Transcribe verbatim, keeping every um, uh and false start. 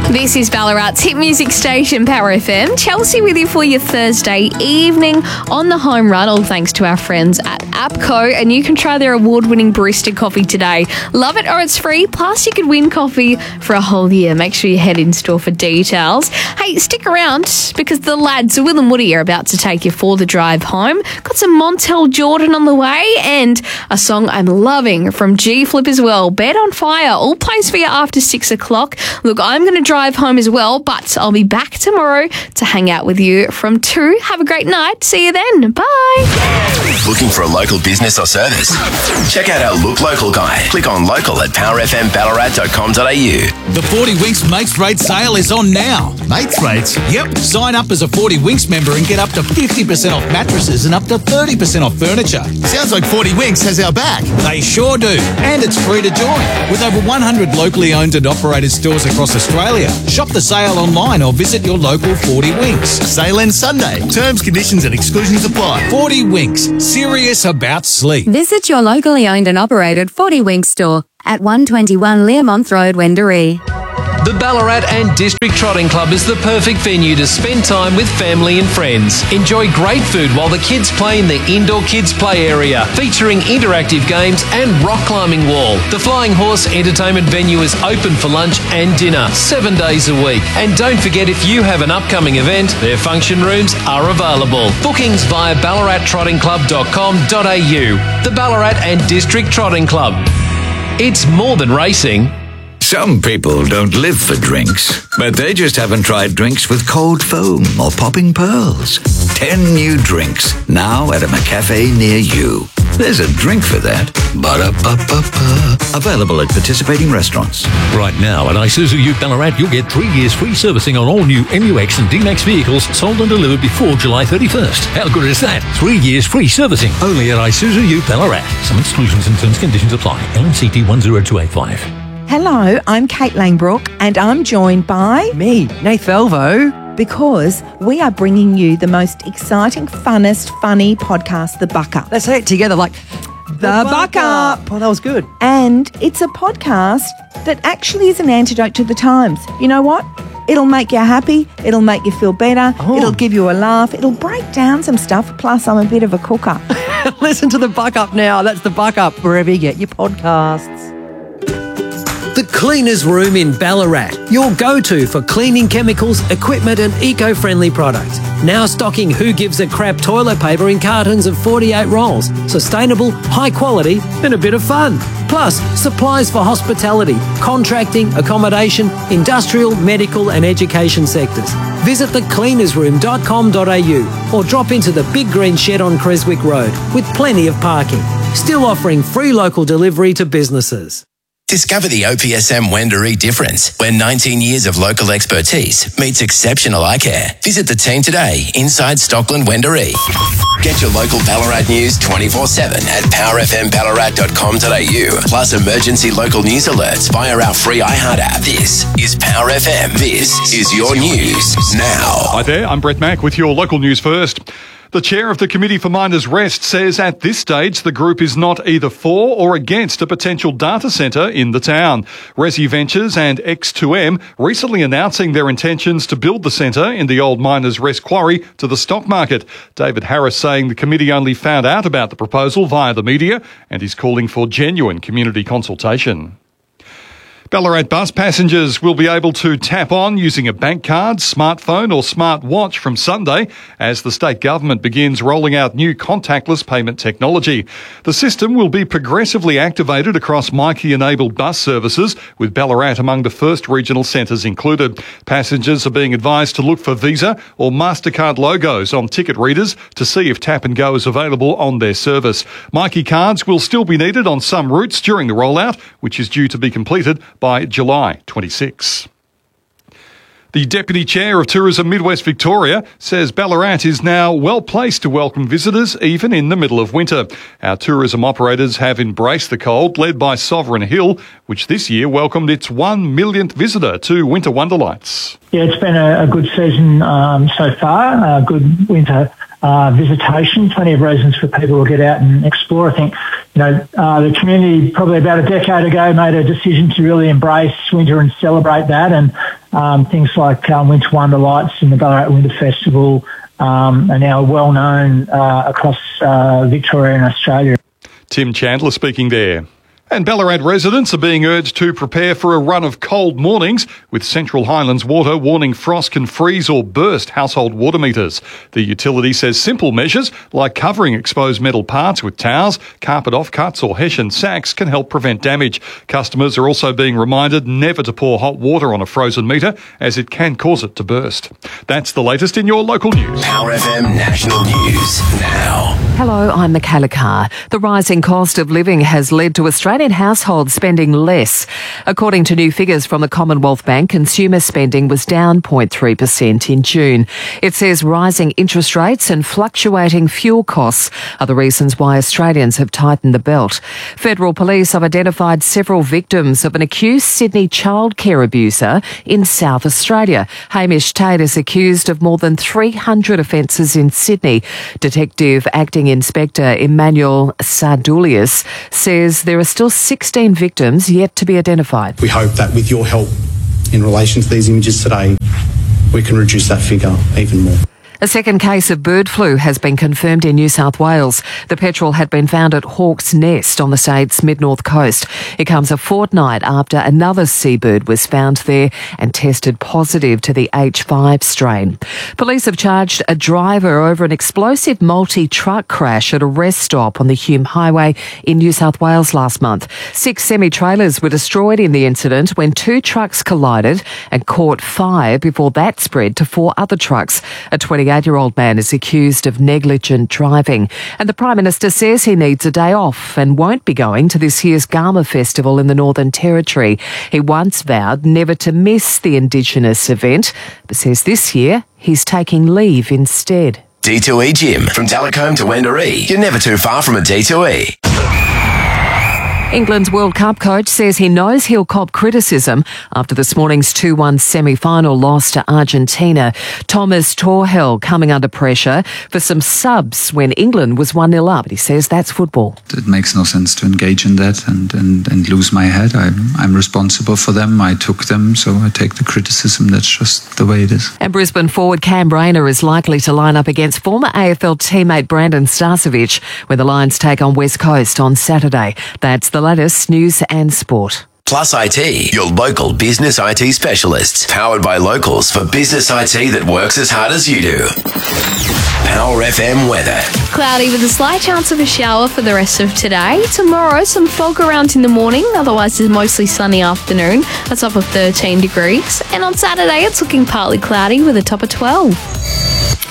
This is Ballarat's hit music station, Power F M. Chelsea with you for your Thursday evening on the home run, all thanks to our friends at APCO. And you can try their award-winning barista coffee today. Love it or it's free, plus you could win coffee for a whole year. Make sure you head in store for details. Hey, stick around because the lads, Will and Woody, are about to take you for the drive home. Got some Montel Jordan on the way and a song I'm loving from G-Flip as well. Bed on Fire, all plays for you after six o'clock. Look, I'm going to drive home as well, but I'll be back tomorrow to hang out with you from two. Have a great night. See you then. Bye. Looking for a local business or service? Check out our Look Local guide. Click on local at power f m ballarat dot com dot a u. The forty Winks Mates Rate sale is on now. Mates Rates? Yep. Sign up as a forty Winks member and get up to fifty percent off mattresses and up to thirty percent off furniture. Sounds like forty Winks has our back. They sure do. And it's free to join. With over one hundred locally owned and operated stores across Australia. Shop the sale online or visit your local forty Winks. Sale ends Sunday. Terms, conditions and exclusions apply. forty Winks. Serious about sleep. Visit your locally owned and operated forty Winks store at one twenty-one Learmonth Road, Wendouree. The Ballarat and District Trotting Club is the perfect venue to spend time with family and friends. Enjoy great food while the kids play in the indoor kids play area, featuring interactive games and rock climbing wall. The Flying Horse entertainment venue is open for lunch and dinner, seven days a week. And don't forget, if you have an upcoming event, their function rooms are available. Bookings via ballarat trotting club dot com dot a u. The Ballarat and District Trotting Club. It's more than racing. Some people don't live for drinks, but they just haven't tried drinks with cold foam or popping pearls. Ten new drinks, now at a McCafe near you. There's a drink for that. Ba-da-ba-ba-ba. Available at participating restaurants. Right now at Isuzu Ute Ballarat, you'll get three years free servicing on all new M U X and D MAX vehicles sold and delivered before July thirty-first. How good is that? Three years free servicing only at Isuzu Ute Ballarat. Some exclusions and terms and conditions apply. L N C T one zero two eight five. Hello, I'm Kate Langbrook and I'm joined by... me, Nath Velvo. Because we are bringing you the most exciting, funnest, funny podcast, The Buck Up. Let's say it together like... The, the Buck, Buck Up. Up. Oh, that was good. And it's a podcast that actually is an antidote to the times. You know what? It'll make you happy. It'll make you feel better. Oh. It'll give you a laugh. It'll break down some stuff. Plus, I'm a bit of a cooker. Listen to The Buck Up now. That's The Buck Up, wherever you get your podcasts. The Cleaners Room in Ballarat, your go-to for cleaning chemicals, equipment and eco-friendly products. Now stocking Who Gives a Crap toilet paper in cartons of forty-eight rolls. Sustainable, high quality and a bit of fun. Plus, supplies for hospitality, contracting, accommodation, industrial, medical and education sectors. Visit the cleaners room dot com dot a u or drop into the Big Green Shed on Creswick Road with plenty of parking. Still offering free local delivery to businesses. Discover the O P S M Wendouree difference, where nineteen years of local expertise meets exceptional eye care. Visit the team today inside Stockland Wendouree. Get your local Ballarat news twenty-four seven at power f m ballarat dot com dot a u. Plus emergency local news alerts via our free iHeart app. This is Power F M. This is your news now. Hi there, I'm Brett Mack with your local news first. The chair of the Committee for Miners' Rest says at this stage the group is not either for or against a potential data centre in the town. Resi Ventures and X two M recently announcing their intentions to build the centre in the old Miners' Rest quarry to the stock market. David Harris saying the committee only found out about the proposal via the media and is calling for genuine community consultation. Ballarat bus passengers will be able to tap on using a bank card, smartphone or smart watch from Sunday as the state government begins rolling out new contactless payment technology. The system will be progressively activated across Myki-enabled bus services, with Ballarat among the first regional centres included. Passengers are being advised to look for Visa or MasterCard logos on ticket readers to see if Tap and Go is available on their service. Myki cards will still be needed on some routes during the rollout, which is due to be completed by July twenty-sixth. The Deputy Chair of Tourism Midwest Victoria says Ballarat is now well placed to welcome visitors even in the middle of winter. Our tourism operators have embraced the cold, led by Sovereign Hill, which this year welcomed its one millionth visitor to Winter Wonderlights. Yeah, it's been a, a good season um, so far, a good winter uh, visitation, plenty of reasons for people to get out and explore. I think, you know, uh, the community probably about a decade ago made a decision to really embrace winter and celebrate that, and um, things like um, Winter Wonder Lights and the Ballarat Winter Festival um, are now well known uh, across uh, Victoria and Australia. Tim Chandler speaking there. And Ballarat residents are being urged to prepare for a run of cold mornings, with Central Highlands Water warning frost can freeze or burst household water meters. The utility says simple measures like covering exposed metal parts with towels, carpet offcuts or Hessian sacks can help prevent damage. Customers are also being reminded never to pour hot water on a frozen meter, as it can cause it to burst. That's the latest in your local news. Power F M National News now. Hello, I'm Michaela Carr. The rising cost of living has led to Australian households spending less. According to new figures from the Commonwealth Bank, consumer spending was down zero point three percent in June. It says rising interest rates and fluctuating fuel costs are the reasons why Australians have tightened the belt. Federal police have identified several victims of an accused Sydney childcare abuser in South Australia. Hamish Tate is accused of more than three hundred offences in Sydney. Detective Acting Inspector Emmanuel Sardulius says there are still sixteen victims yet to be identified. We hope that with your help in relation to these images today, we can reduce that figure even more. A second case of bird flu has been confirmed in New South Wales. The petrel had been found at Hawke's Nest on the state's mid-north coast. It comes a fortnight after another seabird was found there and tested positive to the H five strain. Police have charged a driver over an explosive multi-truck crash at a rest stop on the Hume Highway in New South Wales last month. Six semi-trailers were destroyed in the incident when two trucks collided and caught fire before that spread to four other trucks. A twenty-eight-year-old man is accused of negligent driving. And the Prime Minister says he needs a day off and won't be going to this year's Garma Festival in the Northern Territory. He once vowed never to miss the Indigenous event, but says this year he's taking leave instead. D two E Gym. From Talcombe to Wendouree, you're never too far from a D two E. England's World Cup coach says he knows he'll cop criticism after this morning's two one semi-final loss to Argentina. Thomas Tuchel coming under pressure for some subs when England was one nil up. He says that's football. It makes no sense to engage in that and, and, and lose my head. I'm, I'm responsible for them. I took them, so I take the criticism. That's just the way it is. And Brisbane forward Cam Rayner is likely to line up against former A F L teammate Brandon Starcevic when the Lions take on West Coast on Saturday. That's the The latest news and sport. Plus I T, your local business I T specialists. Powered by locals for business I T that works as hard as you do. Power F M weather. Cloudy with a slight chance of a shower for the rest of today. Tomorrow, some fog around in the morning. Otherwise, it's mostly sunny afternoon. A top of thirteen degrees. And on Saturday, it's looking partly cloudy with a top of twelve.